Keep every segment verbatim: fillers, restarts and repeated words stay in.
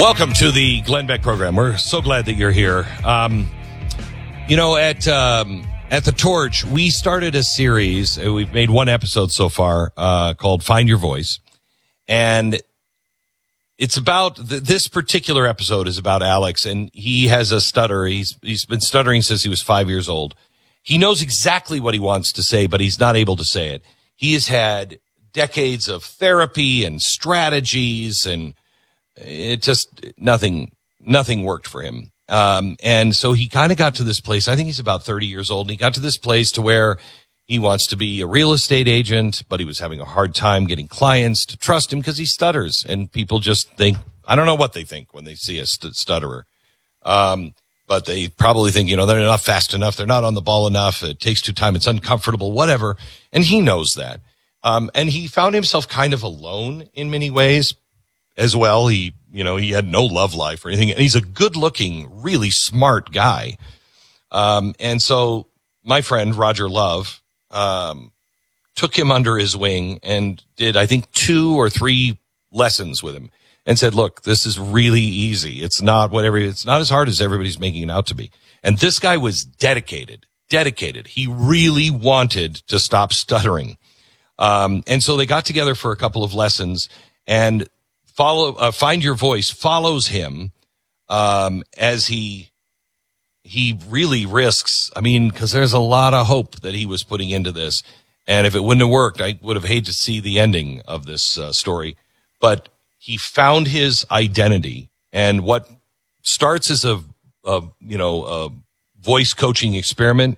Welcome to the Glenn Beck program. We're so glad that you're here. Um, you know, at um, at The Torch, we started a series. We've made one episode so far uh, called Find Your Voice. And it's about, th- this particular episode is about Alex, and he has a stutter. He's He's been stuttering since he was five years old. He knows exactly what he wants to say, but he's not able to say it. He has had decades of therapy and strategies, and it just, nothing, nothing worked for him. Um, and so he kind of got to this place. I think he's about thirty years old, and he got to this place to where he wants to be a real estate agent, but he was having a hard time getting clients to trust him because he stutters, and people just think, I don't know what they think when they see a st- stutterer. Um, but they probably think, you know, they're not fast enough. They're not on the ball enough. It takes too time. It's uncomfortable, whatever. And he knows that. Um, and he found himself kind of alone in many ways as well. He, you know, he had no love life or anything. And he's a good looking, really smart guy. Um, and so my friend, Roger Love, um, took him under his wing and did, I think, two or three lessons with him and said, look, this is really easy. It's not whatever, it's not as hard as everybody's making it out to be. And this guy was dedicated, dedicated. He really wanted to stop stuttering. Um, and so they got together for a couple of lessons, and follow, uh, Find Your Voice follows him, um, as he, he really risks, I mean, cause there's a lot of hope that he was putting into this. And if it wouldn't have worked, I would have hated to see the ending of this uh, story, but he found his identity, and what starts as a, a you know, a voice coaching experiment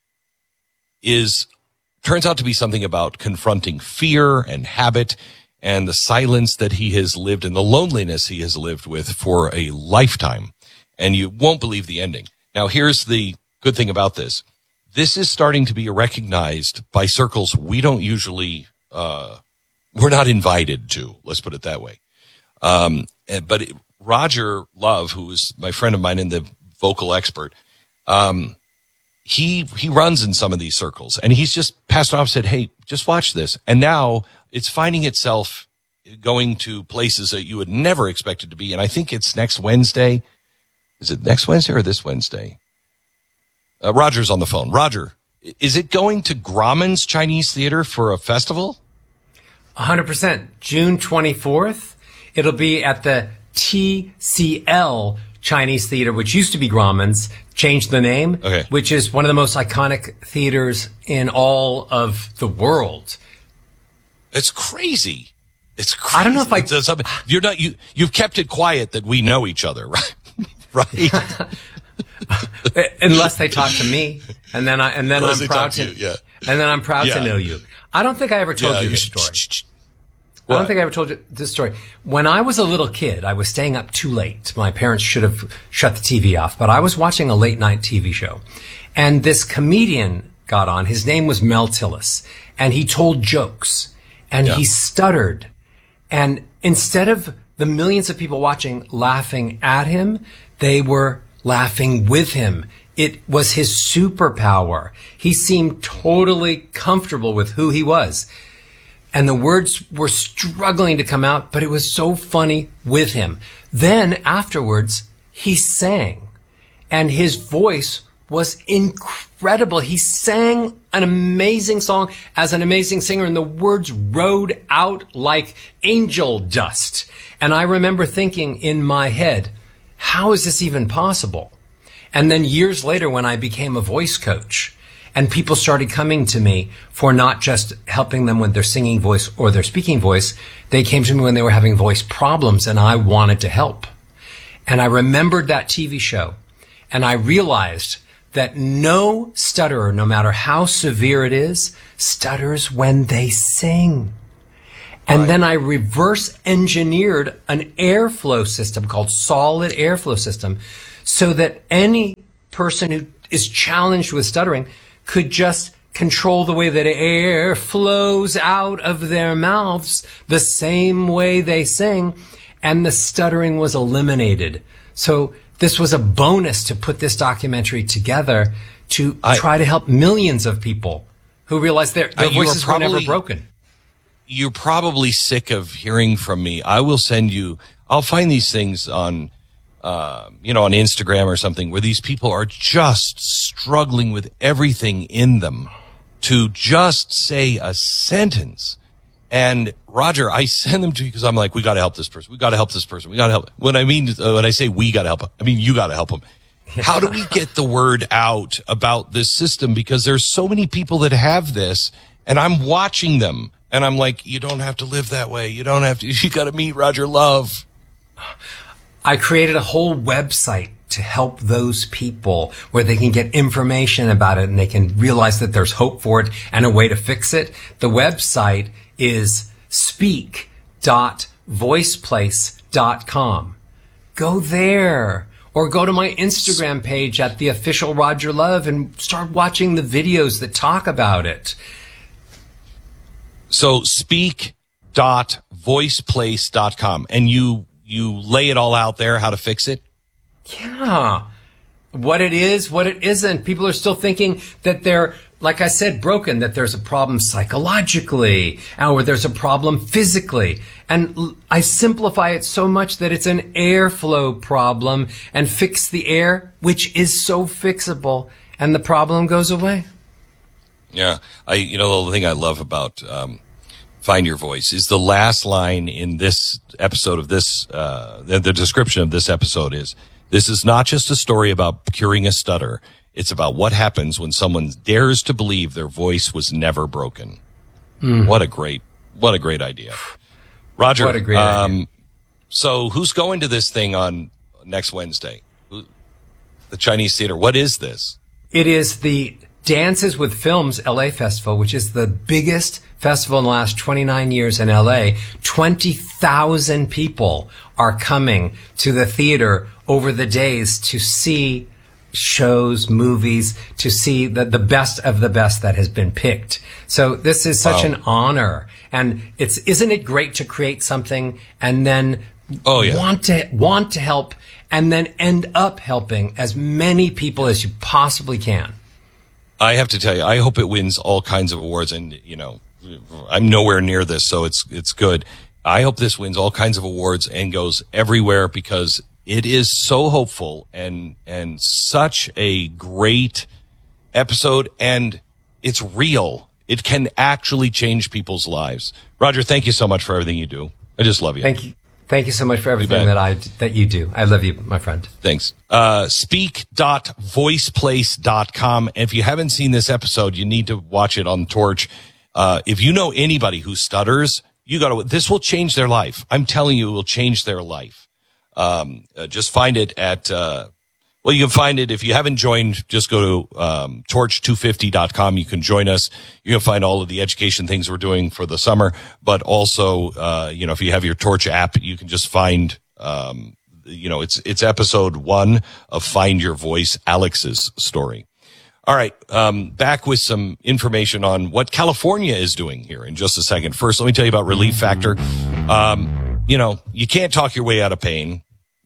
is, turns out to be something about confronting fear and habit and the silence that he has lived and the loneliness he has lived with for a lifetime. And you won't believe the ending. Now, here's the good thing about this. This is starting to be recognized by circles we don't usually, uh, we're not invited to, let's put it that way. Um, but it, Roger Love, who is my friend of mine and the vocal expert, um, he, he runs in some of these circles, and he's just passed off, said, hey, just watch this. And now it's finding itself going to places that you would never expect it to be. And I think it's next Wednesday. Is it next Wednesday or this Wednesday? Uh, Roger's on the phone. Roger, is it going to Grauman's Chinese Theater for a festival? one hundred percent. June twenty-fourth. It'll be at the T C L Chinese Theater, which used to be Grauman's, changed the name, okay. Which is one of the most iconic theaters in all of the world. It's crazy. It's crazy. I don't know if I... It's, you're not, you, you've kept it quiet that we know each other, right? Right. Unless they talk to me, and then I, and then Unless I'm proud to, to you, yeah. and then I'm proud yeah. to know you. I don't think I ever told yeah, you yeah. this story. What? I don't think I ever told you this story. When I was a little kid, I was staying up too late. My parents should have shut the T V off, but I was watching a late night T V show, and this comedian got on. His name was Mel Tillis, and he told jokes, and yeah. he stuttered. And instead of the millions of people watching laughing at him, they were laughing with him. It was his superpower. He seemed totally comfortable with who he was. And the words were struggling to come out, but it was so funny with him. Then afterwards, he sang, and his voice was incredible. He sang an amazing song as an amazing singer, and the words rode out like angel dust. And I remember thinking in my head, how is this even possible? And then years later, when I became a voice coach, and people started coming to me for not just helping them with their singing voice or their speaking voice, they came to me when they were having voice problems, and I wanted to help. And I remembered that T V show, and I realized that no stutterer, no matter how severe it is, stutters when they sing. And right. then I reverse engineered an airflow system called solid airflow system, so that any person who is challenged with stuttering could just control the way that air flows out of their mouths the same way they sing, and the stuttering was eliminated. So this was a bonus to put this documentary together to I, try to help millions of people who realize their, their uh, voices probably, were never broken. You're probably sick of hearing from me. I will send you I'll find these things on, uh, you know, on Instagram or something where these people are just struggling with everything in them to just say a sentence. And Roger, I send them to you because I'm like, we got to help this person. We got to help this person. We got to help. When I mean, uh, when I say we got to help, I mean, you got to help them. How do we get the word out about this system? Because there's so many people that have this, and I'm watching them, and I'm like, you don't have to live that way. You don't have to. You got to meet Roger Love. I created a whole website to help those people where they can get information about it and they can realize that there's hope for it and a way to fix it. The website is speak dot voiceplace dot com. Go there. Or go to my Instagram page at the official Roger Love and start watching the videos that talk about it. So speak dot voiceplace dot com. And you, you lay it all out there, how to fix it? Yeah. What it is, what it isn't. People are still thinking that they're, like I said, broken, that there's a problem psychologically, or there's a problem physically. And I simplify it so much that it's an airflow problem and fix the air, which is so fixable, and the problem goes away. Yeah. I, you know, the thing I love about, um, Find Your Voice is the last line in this episode of this, uh, the, the description of this episode is, this is not just a story about curing a stutter. It's about what happens when someone dares to believe their voice was never broken. Mm. What a great, what a great idea. Roger, what a great um, idea. So who's going to this thing on next Wednesday? Who, the Chinese Theater. What is this? It is the Dances with Films L A Festival, which is the biggest festival in the last twenty-nine years in L A. twenty thousand people are coming to the theater over the days to see shows, movies, to see the, the best of the best that has been picked. So this is such wow. an honor. And it's, isn't it great to create something and then oh, yeah. want to, want to help and then end up helping as many people as you possibly can? I have to tell you, I hope it wins all kinds of awards. And, you know, I'm nowhere near this, so it's, it's good. I hope this wins all kinds of awards and goes everywhere because it is so hopeful and, and such a great episode, and it's real. It can actually change people's lives. Roger, thank you so much for everything you do. I just love you. Thank you. Thank you so much for everything that I, that you do. I love you, my friend. Thanks. Uh, speak dot voiceplace dot com. And if you haven't seen this episode, you need to watch it on Torch. Uh, if you know anybody who stutters, you gotta, this will change their life. I'm telling you, it will change their life. Um, uh, just find it at, uh, well, you can find it if you haven't joined, just go to, um, torch two fifty dot com. You can join us. You can find all of the education things we're doing for the summer, but also, uh, you know, if you have your Torch app, you can just find, um, you know, it's, it's episode one of Find Your Voice, Alex's story. All right. Um, back with some information on what California is doing here in just a second. First, let me tell you about Relief Factor. Um, you know, you can't talk your way out of pain.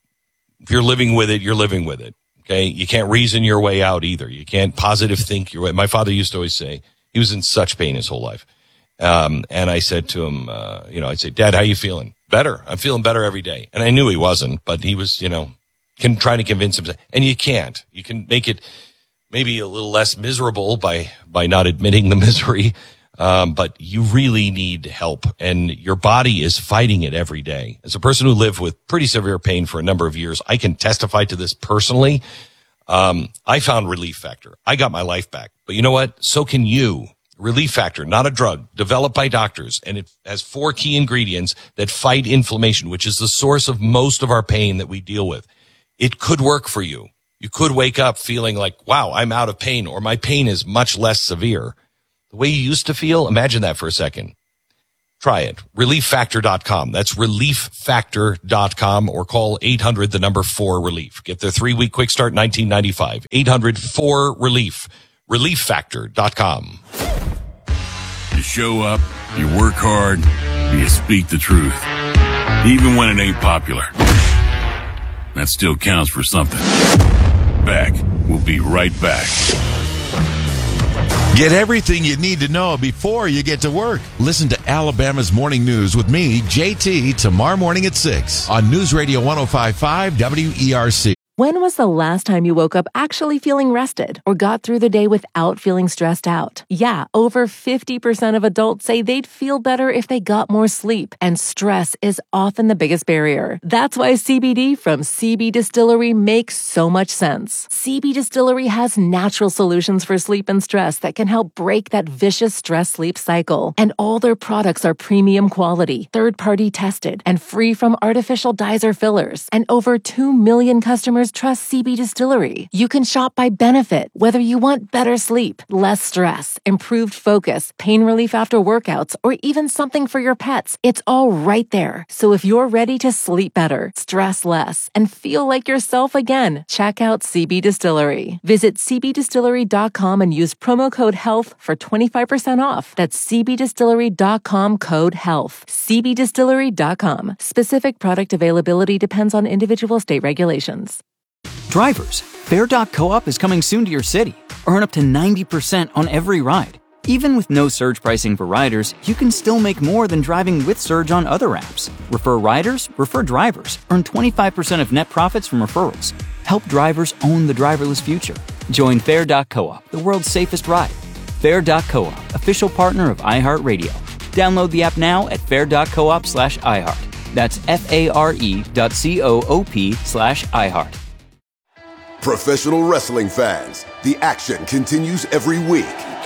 If you're living with it, you're living with it. Okay. You can't reason your way out either. You can't positive think your way. My father used to always say he was in such pain his whole life. Um, and I said to him, uh, you know, I'd say, Dad, how you feeling? Better. I'm feeling better every day. And I knew he wasn't, but he was, you know, can trying to convince himself. And you can't. You can make it maybe a little less miserable by, by not admitting the misery. Um, but you really need help, and your body is fighting it every day. As a person who lived with pretty severe pain for a number of years, I can testify to this personally. Um, I found Relief Factor. I got my life back. But you know what? So can you. Relief Factor, not a drug, developed by doctors, and it has four key ingredients that fight inflammation, which is the source of most of our pain that we deal with. It could work for you. You could wake up feeling like, wow, I'm out of pain, or my pain is much less severe. The way you used to feel, imagine that for a second. Try it. relief factor dot com. That's relief factor dot com, or call eight hundred, the number four relief. Get their three week quick start, nineteen ninety-five. eight hundred four relief. relief factor dot com. You show up, you work hard, you speak the truth. Even when it ain't popular. That still counts for something. Back. We'll be right back. Get everything you need to know before you get to work. Listen to Alabama's Morning News with me, J T, tomorrow morning at six on News Radio one oh five point five W E R C. When was the last time you woke up actually feeling rested or got through the day without feeling stressed out? Yeah, over fifty percent of adults say they'd feel better if they got more sleep, and stress is often the biggest barrier. That's why C B D from C B Distillery makes so much sense. C B Distillery has natural solutions for sleep and stress that can help break that vicious stress-sleep cycle. And all their products are premium quality, third-party tested, and free from artificial dyes or fillers. And over two million customers trust C B Distillery. You can shop by benefit, whether you want better sleep, less stress, improved focus, pain relief after workouts, or even something for your pets. It's all right there. So if you're ready to sleep better, stress less, and feel like yourself again, check out C B Distillery. Visit C B distillery dot com and use promo code HEALTH for twenty-five percent off. That's C B distillery dot com code HEALTH. C B distillery dot com. Specific product availability depends on individual state regulations. Drivers, Fair dot coop is coming soon to your city. Earn up to ninety percent on every ride. Even with no surge pricing for riders, you can still make more than driving with Surge on other apps. Refer riders, refer drivers. Earn twenty-five percent of net profits from referrals. Help drivers own the driverless future. Join Fair dot coop, the world's safest ride. Fair dot coop, official partner of iHeartRadio. Download the app now at fair dot coop slash iHeart. That's F-A-R-E dot C-O-O-P slash iHeart. Professional wrestling fans, the action continues every week.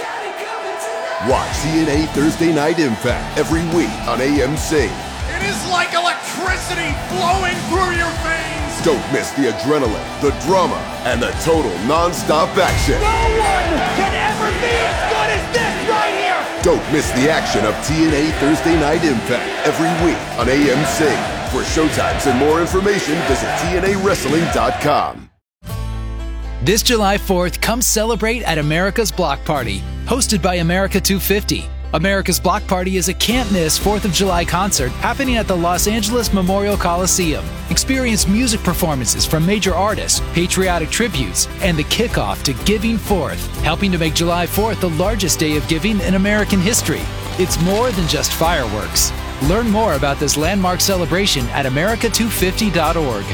Watch T N A Thursday Night Impact every week on A M C. It is like electricity flowing through your veins. Don't miss the adrenaline, the drama, and the total non-stop action. No one can ever be as good as this right here. Don't miss the action of T N A Thursday Night Impact every week on A M C. For showtimes and more information, visit T N A wrestling dot com. This July fourth, come celebrate at America's Block Party, hosted by America two fifty. America's Block Party is a can't-miss fourth of July concert happening at the Los Angeles Memorial Coliseum. Experience music performances from major artists, patriotic tributes, and the kickoff to Giving Fourth, helping to make July fourth the largest day of giving in American history. It's more than just fireworks. Learn more about this landmark celebration at america two fifty dot org.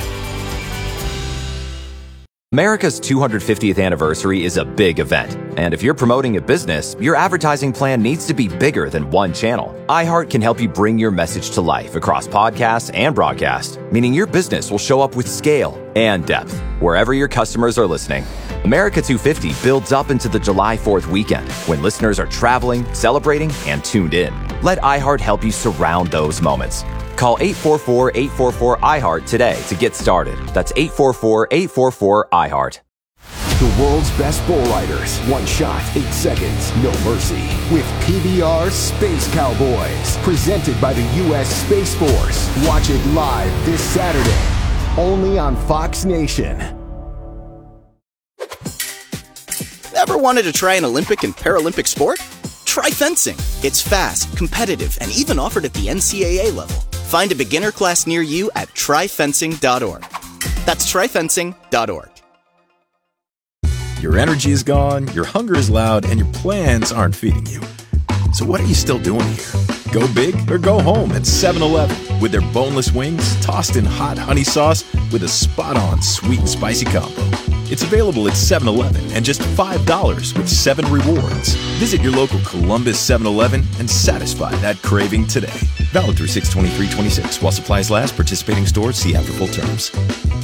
America's two hundred fiftieth anniversary is a big event, and if you're promoting a business, your advertising plan needs to be bigger than one channel. iHeart can help you bring your message to life across podcasts and broadcast, meaning your business will show up with scale and depth wherever your customers are listening. America two fifty builds up into the July fourth weekend when listeners are traveling, celebrating, and tuned in. Let iHeart help you surround those moments. Call eight four four, eight four four, I HEART today to get started. That's eight four four, eight four four, I HEART. The world's best bull riders. One shot, eight seconds, no mercy. With P B R Space Cowboys. Presented by the U S Space Force. Watch it live this Saturday. Only on Fox Nation. Ever wanted to try an Olympic and Paralympic sport? Try fencing. It's fast, competitive, and even offered at the N C A A level. Find a beginner class near you at try fencing dot org. That's try fencing dot org. Your energy is gone, your hunger is loud, and your plans aren't feeding you. So what are you still doing here? Go big or go home at seven eleven with their boneless wings tossed in hot honey sauce with a spot-on sweet and spicy combo. It's available at seven eleven and just five dollars with seven rewards. Visit your local Columbus seven eleven and satisfy that craving today. Valid through six twenty-three twenty-six while supplies last. Participating stores see after full terms.